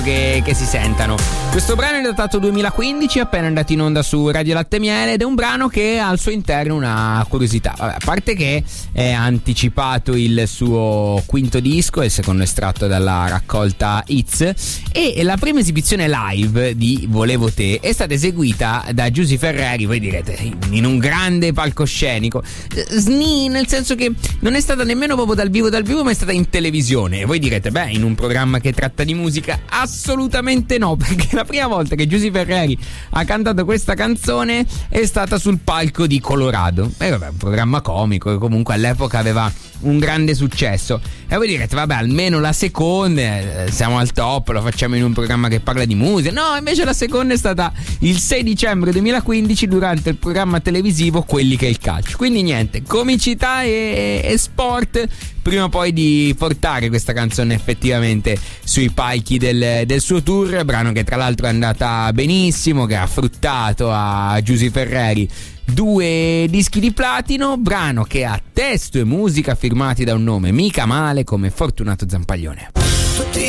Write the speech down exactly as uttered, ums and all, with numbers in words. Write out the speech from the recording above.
Che, che si sentano. Questo brano è datato duemilaquindici, è appena andato in onda su Radio Latte Miele ed è un brano che ha al suo interno una curiosità. Vabbè, a parte che è anticipato il suo quinto disco, il secondo estratto dalla raccolta Hits, e la prima esibizione live di Volevo Te è stata eseguita da Giusy Ferreri, voi direte, in un grande palcoscenico. Sni, nel senso che non è stata nemmeno proprio dal vivo dal vivo, ma è stata in televisione. E voi direte, beh, in un programma che tratta di musica? Assolutamente no, perché la prima volta che Giusy Ferreri ha cantato questa canzone è stata sul palco di Colorado. E vabbè, un programma comico che comunque all'epoca aveva un grande successo. E voi direte, vabbè, almeno la seconda, siamo al top, lo facciamo in un programma che parla di musica. No, invece la seconda è stata il sei dicembre duemilaquindici durante il programma televisivo Quelli che è il calcio. Quindi niente, comicità e, e sport, prima poi di portare questa canzone effettivamente sui palchi del, del suo tour, brano che tra l'altro è andata benissimo, che ha fruttato a Giusy Ferreri due dischi di platino, brano che ha testo e musica firmati da un nome mica male come Fortunato Zampaglione. Tutti